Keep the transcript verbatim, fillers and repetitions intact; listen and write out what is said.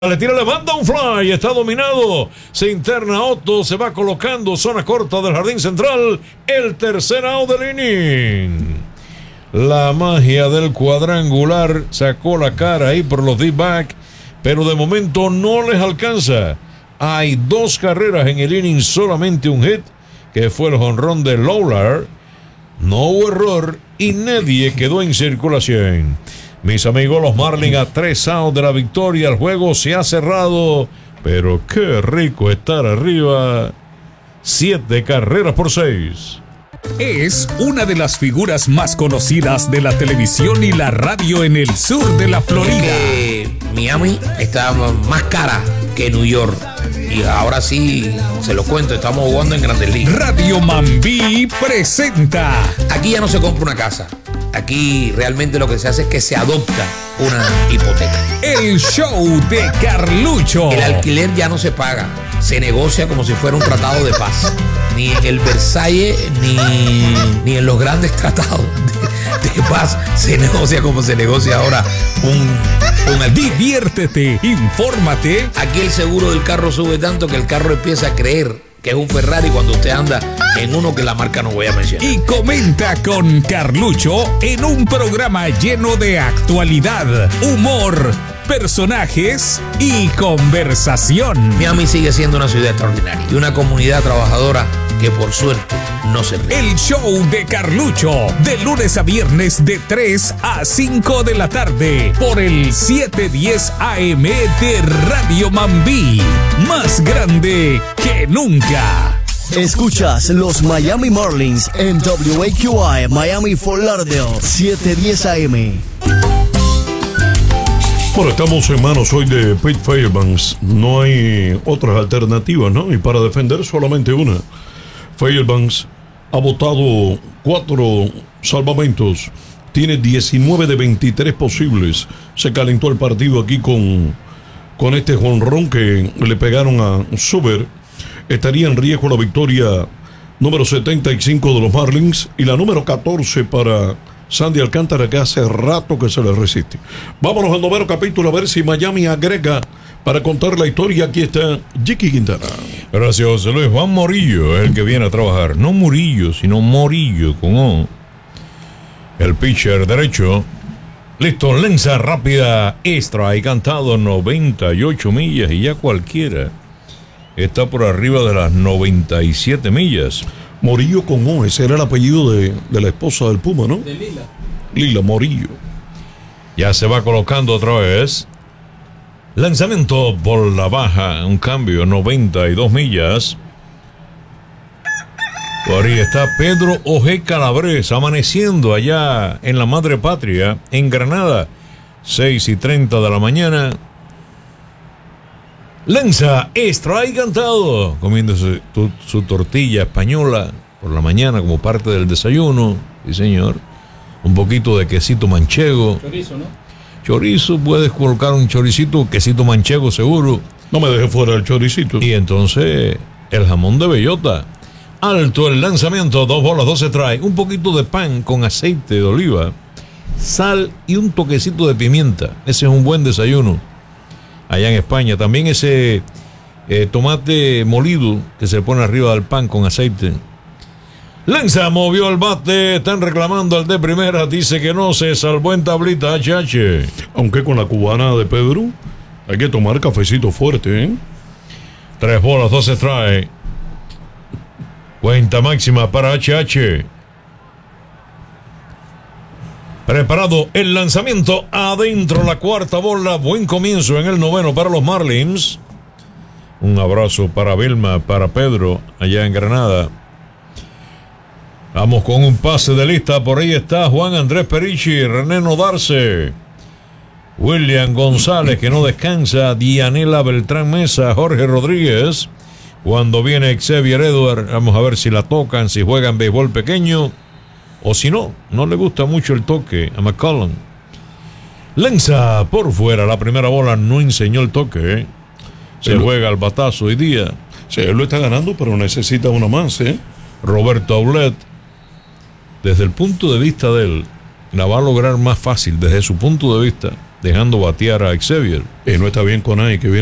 Le tira, le manda un fly, está dominado, se interna Otto, se va colocando, zona corta del jardín central, el tercer out del inning. La magia del cuadrangular sacó la cara ahí por los D-back, pero de momento no les alcanza. Hay dos carreras en el inning, solamente un hit, que fue el jonrón de Lawlar. No hubo error y nadie quedó en circulación. Mis amigos, los Marlins a tres outs de la victoria. El juego se ha cerrado, pero qué rico estar arriba. Siete carreras por seis. Es una de las figuras más conocidas de la televisión y la radio en el sur de la Florida. Es que Miami está más cara que New York. Y ahora sí, se lo cuento, estamos jugando en Grandes Ligas. Radio Mambí presenta. Aquí ya no se compra una casa. Aquí realmente lo que se hace es que se adopta una hipoteca. El show de Carlucho. El alquiler ya no se paga, se negocia como si fuera un tratado de paz. Ni en el Versalles, ni, ni en los grandes tratados de, de paz se negocia como se negocia ahora un, un alquiler. Diviértete, infórmate. Aquí el seguro del carro sube tanto que el carro empieza a creer que es un Ferrari cuando usted anda en uno que la marca no voy a mencionar. Y comenta con Carlucho en un programa lleno de actualidad, humor, personajes y conversación. Miami sigue siendo una ciudad extraordinaria y una comunidad trabajadora que por suerte no se ríe. El show de Carlucho, de lunes a viernes de tres a cinco de la tarde por el setecientos diez A M de Radio Mambí. Más grande que nunca. Escuchas los Miami Marlins en W A Q I Miami Fort Lauderdale setecientos diez A M. Bueno, estamos en manos hoy de Pete Fairbanks. No hay otras alternativas, ¿no? Y para defender solamente una. Fairbanks ha botado cuatro salvamentos. Tiene diecinueve de veintitrés posibles. Se calentó el partido aquí con, con este jonrón que le pegaron a Suber. Estaría en riesgo la victoria número setenta y cinco de los Marlins y la número catorce para Sandy Alcántara, que hace rato que se le resiste. Vámonos al noveno capítulo a ver si Miami agrega para contar la historia. Aquí está Jiki Quintana. Gracias, José Luis. Juan Morillo es el que viene a trabajar. No Murillo, sino Morillo con O. El pitcher derecho. Listo, lanza rápida, extra y cantado noventa y ocho millas y ya cualquiera está por arriba de las noventa y siete millas. Morillo con O, ese era el apellido de, de la esposa del Puma, ¿no? De Lila. Lila Morillo. Ya se va colocando otra vez. Lanzamiento por la baja, un cambio, noventa y dos millas. Por ahí está Pedro Ojé Calabres, amaneciendo allá en la madre patria, en Granada, seis y treinta de la mañana. Lanza, strike cantado, comiéndose tu, su tortilla española por la mañana como parte del desayuno. Sí, señor. Un poquito de quesito manchego. Chorizo, ¿no? Chorizo, puedes colocar un choricito, quesito manchego seguro. No me dejes fuera el choricito. Y entonces, el jamón de bellota. Alto el lanzamiento, dos bolas, dos strikes. Un poquito de pan con aceite de oliva, sal y un toquecito de pimienta. Ese es un buen desayuno. Allá en España, también ese eh, tomate molido que se pone arriba del pan con aceite. Lanza, movió el bate, están reclamando al de primera, dice que no, se salvó en tablita, H H. Aunque con la cubana de Pedro hay que tomar cafecito fuerte, ¿eh? Tres bolas, dos strikes. Cuenta máxima para H H. Preparado el lanzamiento, adentro la cuarta bola, buen comienzo en el noveno para los Marlins. Un abrazo para Vilma, para Pedro, allá en Granada. Vamos con un pase de lista, por ahí está Juan Andrés Perichi, René Nodarce, William González, que no descansa, Dianela Beltrán Mesa, Jorge Rodríguez. Cuando viene Xavier Edward, vamos a ver si la tocan, si juegan béisbol pequeño. O si no, no le gusta mucho el toque a McCollum. Lanza por fuera, la primera bola no enseñó el toque, ¿eh? Se Él, juega al batazo hoy día. Sí, él lo está ganando, pero necesita una más, ¿eh? Roberto Aulet, desde el punto de vista de él, la va a lograr más fácil, desde su punto de vista. dejando batear a Xavier. Y no está bien con ahí, que viene